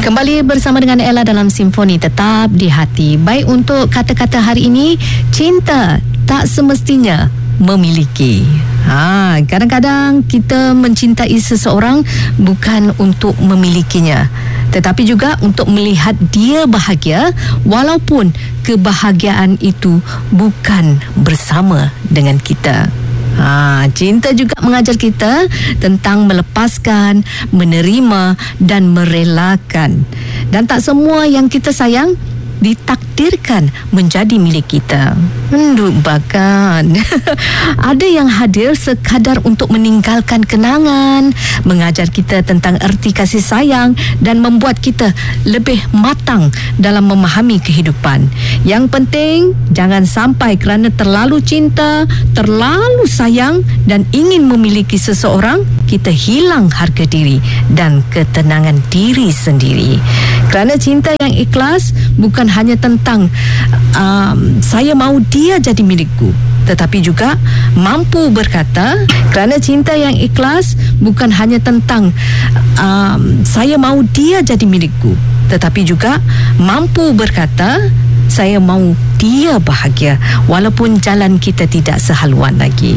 Kembali bersama dengan Ella dalam Simfoni Tetap di Hati. Baik, untuk kata-kata hari ini, cinta tak semestinya memiliki. Kadang-kadang kita mencintai seseorang bukan untuk memilikinya, tetapi juga untuk melihat dia bahagia walaupun kebahagiaan itu bukan bersama dengan kita. Cinta juga mengajar kita tentang melepaskan, menerima dan merelakan. Dan tak semua yang kita sayang ditakdirkan menjadi milik kita. Bahkan ada yang hadir sekadar untuk meninggalkan kenangan, mengajar kita tentang erti kasih sayang dan membuat kita lebih matang dalam memahami kehidupan. Yang penting, jangan sampai kerana terlalu cinta, terlalu sayang dan ingin memiliki seseorang, kita hilang harga diri dan ketenangan diri sendiri. Kerana cinta yang ikhlas bukan hanya tentang saya mahu dia jadi milikku, tetapi juga mampu berkata, kerana cinta yang ikhlas bukan hanya tentang saya mahu dia jadi milikku, tetapi juga mampu berkata, saya mahu dia bahagia walaupun jalan kita tidak sehaluan lagi.